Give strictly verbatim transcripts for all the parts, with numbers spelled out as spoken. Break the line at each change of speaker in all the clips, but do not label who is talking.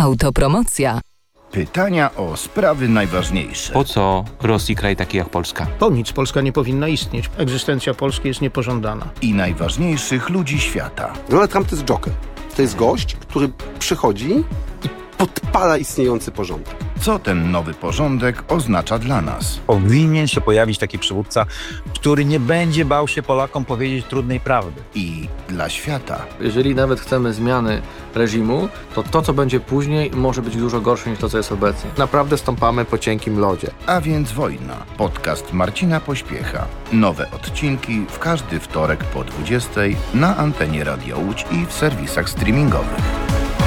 Autopromocja.
Pytania o sprawy najważniejsze.
Po co Rosji kraj taki jak Polska?
Po nic Polska nie powinna istnieć. Egzystencja Polski jest niepożądana.
I najważniejszych ludzi świata.
Donald Trump to jest joker. To jest gość, który przychodzi i podpala istniejący porządek.
Co ten nowy porządek oznacza dla nas?
Powinien się pojawić taki przywódca, który nie będzie bał się Polakom powiedzieć trudnej prawdy.
I dla świata.
Jeżeli nawet chcemy zmiany reżimu, to to, co będzie później, może być dużo gorsze niż to, co jest obecnie.
Naprawdę stąpamy po cienkim lodzie.
A więc wojna. Podcast Marcina Pośpiecha. Nowe odcinki w każdy wtorek po dwudziestej na antenie Radia Łódź i w serwisach streamingowych.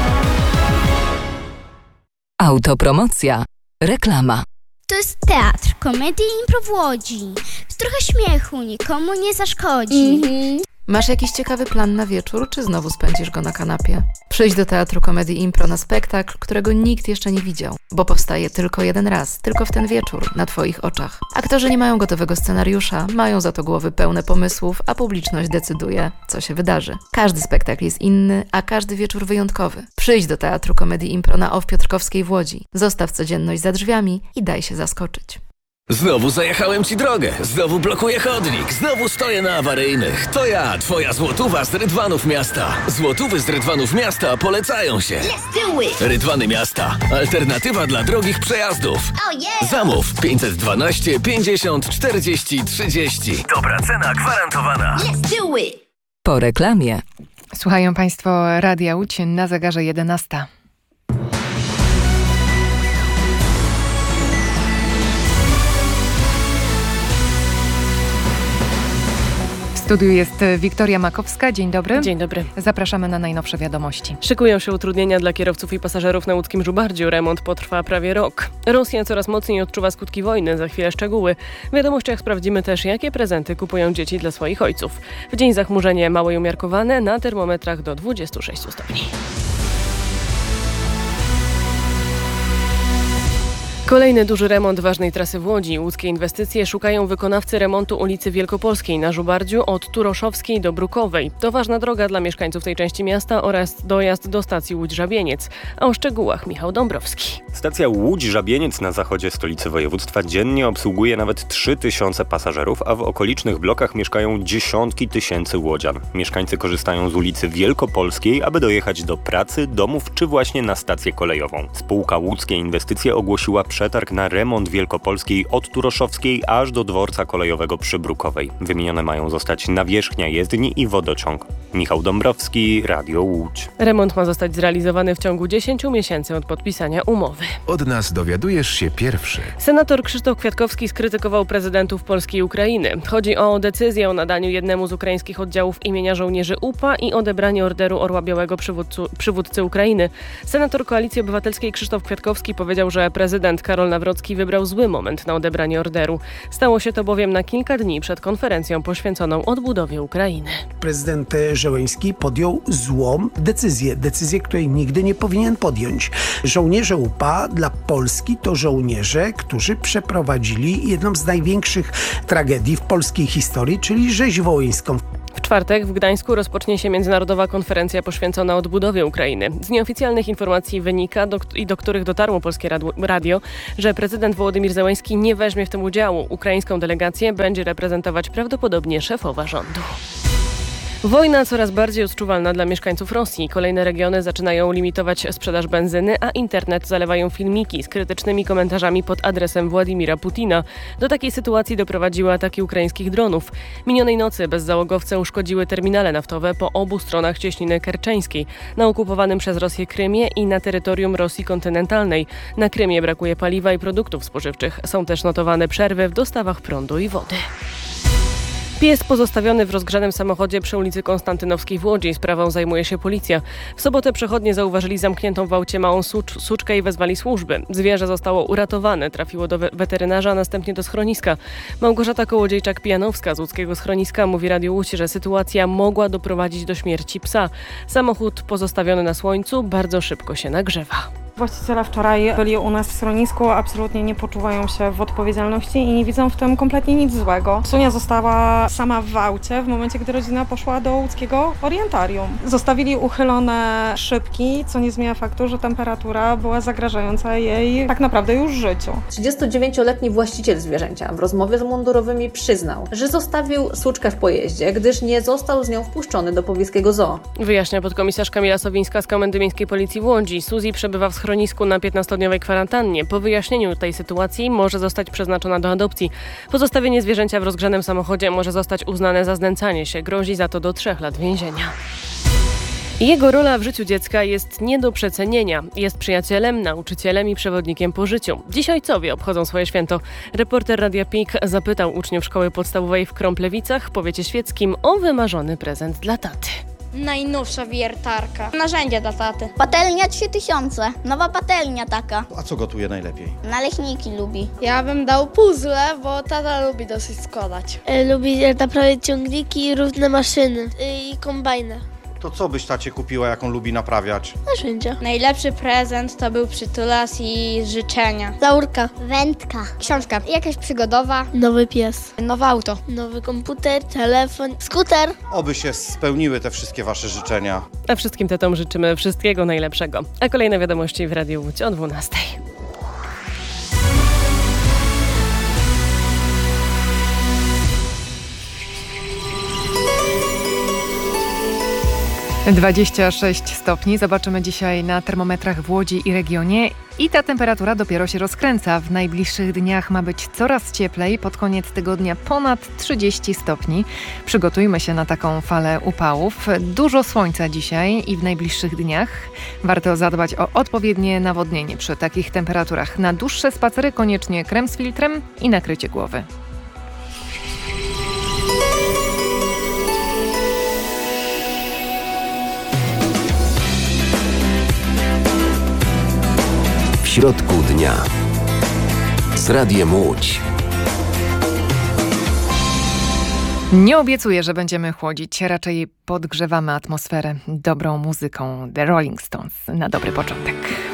Autopromocja. Reklama.
To jest teatr, komedia i impro w Łodzi. Trochę śmiechu nikomu nie zaszkodzi.
Mm-hmm. Masz jakiś ciekawy plan na wieczór, czy znowu spędzisz go na kanapie? Przyjdź do Teatru Komedii Impro na spektakl, którego nikt jeszcze nie widział, bo powstaje tylko jeden raz, tylko w ten wieczór, na Twoich oczach. Aktorzy nie mają gotowego scenariusza, mają za to głowy pełne pomysłów, a publiczność decyduje, co się wydarzy. Każdy spektakl jest inny, a każdy wieczór wyjątkowy. Przyjdź do Teatru Komedii Impro na O W Piotrkowskiej w Łodzi. Zostaw codzienność za drzwiami i daj się zaskoczyć.
Znowu zajechałem ci drogę, znowu blokuję chodnik, znowu stoję na awaryjnych. To ja, twoja złotówa z Rydwanów Miasta. Złotówy z Rydwanów Miasta polecają się. Rydwany Miasta. Alternatywa dla drogich przejazdów. Zamów pięćset dwanaście pięćdziesiąt czterdzieści trzydzieści. Dobra cena gwarantowana.
Po reklamie.
Słuchają Państwo Radia Łódź na zegarze jedenasta. W studiu jest Wiktoria Makowska. Dzień dobry.
Dzień dobry.
Zapraszamy na najnowsze wiadomości.
Szykują się utrudnienia dla kierowców i pasażerów na łódzkim Żubardziu. Remont potrwa prawie rok. Rosja coraz mocniej odczuwa skutki wojny. Za chwilę szczegóły. W wiadomościach sprawdzimy też, jakie prezenty kupują dzieci dla swoich ojców. W dzień zachmurzenie małe i umiarkowane, na termometrach do dwudziestu sześciu stopni. Kolejny duży remont ważnej trasy w Łodzi. Łódzkie inwestycje szukają wykonawcy remontu ulicy Wielkopolskiej na Żubardziu od Turoszowskiej do Brukowej. To ważna droga dla mieszkańców tej części miasta oraz dojazd do stacji Łódź-Żabieniec. A o szczegółach Michał Dąbrowski.
Stacja Łódź-Żabieniec na zachodzie stolicy województwa dziennie obsługuje nawet trzy tysiące pasażerów, a w okolicznych blokach mieszkają dziesiątki tysięcy łodzian. Mieszkańcy korzystają z ulicy Wielkopolskiej, aby dojechać do pracy, domów czy właśnie na stację kolejową. Spółka Łódzkie Inwestycje ogłosiła przetarg na remont Wielkopolskiej od Turoszowskiej aż do dworca kolejowego przy Brukowej. Wymienione mają zostać nawierzchnia jezdni i wodociąg. Michał Dąbrowski, Radio Łódź.
Remont ma zostać zrealizowany w ciągu dziesięciu miesięcy od podpisania umowy.
Od nas dowiadujesz się pierwszy.
Senator Krzysztof Kwiatkowski skrytykował prezydentów Polski i Ukrainy. Chodzi o decyzję o nadaniu jednemu z ukraińskich oddziałów imienia żołnierzy U P A i odebranie orderu Orła Białego przywódcu, przywódcy Ukrainy. Senator Koalicji Obywatelskiej Krzysztof Kwiatkowski powiedział, że prezydent Karol Nawrocki wybrał zły moment na odebranie orderu. Stało się to bowiem na kilka dni przed konferencją poświęconą odbudowie Ukrainy.
Prezydent Zełenski podjął złą decyzję, decyzję, której nigdy nie powinien podjąć. Żołnierze U P A dla Polski to żołnierze, którzy przeprowadzili jedną z największych tragedii w polskiej historii, czyli rzeź wołyńską.
W czwartek w Gdańsku rozpocznie się międzynarodowa konferencja poświęcona odbudowie Ukrainy. Z nieoficjalnych informacji wynika, do, i do których dotarło Polskie Radio, że prezydent Wołodymyr Zełenski nie weźmie w tym udziału. Ukraińską delegację będzie reprezentować prawdopodobnie szefowa rządu. Wojna coraz bardziej odczuwalna dla mieszkańców Rosji. Kolejne regiony zaczynają limitować sprzedaż benzyny, a internet zalewają filmiki z krytycznymi komentarzami pod adresem Władimira Putina. Do takiej sytuacji doprowadziły ataki ukraińskich dronów. Minionej nocy bezzałogowce uszkodziły terminale naftowe po obu stronach cieśniny kerczeńskiej, na okupowanym przez Rosję Krymie i na terytorium Rosji kontynentalnej. Na Krymie brakuje paliwa i produktów spożywczych. Są też notowane przerwy w dostawach prądu i wody. Pies pozostawiony w rozgrzanym samochodzie przy ulicy Konstantynowskiej w Łodzi. Sprawą zajmuje się policja. W sobotę przechodnie zauważyli zamkniętą w aucie małą sucz, suczkę i wezwali służby. Zwierzę zostało uratowane, trafiło do weterynarza, a następnie do schroniska. Małgorzata Kołodziejczak-Pijanowska z łódzkiego schroniska mówi Radiu Łódź, że sytuacja mogła doprowadzić do śmierci psa. Samochód pozostawiony na słońcu bardzo szybko się nagrzewa.
Właściciele wczoraj byli u nas w schronisku, absolutnie nie poczuwają się w odpowiedzialności i nie widzą w tym kompletnie nic złego. Sunia została sama w aucie w momencie, gdy rodzina poszła do łódzkiego orientarium. Zostawili uchylone szybki, co nie zmienia faktu, że temperatura była zagrażająca jej tak naprawdę już życiu.
trzydziestodziewięcioletni właściciel zwierzęcia w rozmowie z mundurowymi przyznał, że zostawił suczkę w pojeździe, gdyż nie został z nią wpuszczony do pobliskiego zoo.
Wyjaśnia podkomisarz Kamila Sowińska z Komendy Miejskiej Policji w Łodzi. Suzy przebywa w schronisku na piętnastodniowej kwarantannie. Po wyjaśnieniu tej sytuacji może zostać przeznaczona do adopcji. Pozostawienie zwierzęcia w rozgrzanym samochodzie może zostać uznane za znęcanie się. Grozi za to do trzech lat więzienia. Jego rola w życiu dziecka jest nie do przecenienia. Jest przyjacielem, nauczycielem i przewodnikiem po życiu. Dziś ojcowie obchodzą swoje święto. Reporter Radia P I K zapytał uczniów szkoły podstawowej w Krąplewicach, w powiecie świeckim, o wymarzony prezent dla taty.
Najnowsza wiertarka. Narzędzia dla taty.
Patelnia trzy tysiące. Nowa patelnia taka.
A co gotuje najlepiej?
Naleśniki lubi.
Ja bym dał puzzle, bo tata lubi dosyć składać.
Lubi naprawiać ciągniki i różne maszyny i kombajny.
To co byś tacie kupiła, jak on lubi naprawiać?
Narzędzia.
Najlepszy prezent to był przytulas i życzenia.
Laurka.
Wędka.
Książka. Jakaś przygodowa.
Nowy pies.
Nowe auto.
Nowy komputer, telefon, skuter.
Oby się spełniły te wszystkie wasze życzenia.
A wszystkim tatom życzymy wszystkiego najlepszego. A kolejne wiadomości w Radiu Łódź o dwunastej.
dwadzieścia sześć stopni. Zobaczymy dzisiaj na termometrach w Łodzi i regionie. I ta temperatura dopiero się rozkręca. W najbliższych dniach ma być coraz cieplej. Pod koniec tygodnia ponad trzydzieści stopni. Przygotujmy się na taką falę upałów. Dużo słońca dzisiaj i w najbliższych dniach. Warto zadbać o odpowiednie nawodnienie przy takich temperaturach. Na dłuższe spacery koniecznie krem z filtrem i nakrycie głowy.
W środku dnia z Radiem Łódź.
Nie obiecuję, że będziemy chłodzić, raczej podgrzewamy atmosferę dobrą muzyką The Rolling Stones na dobry początek.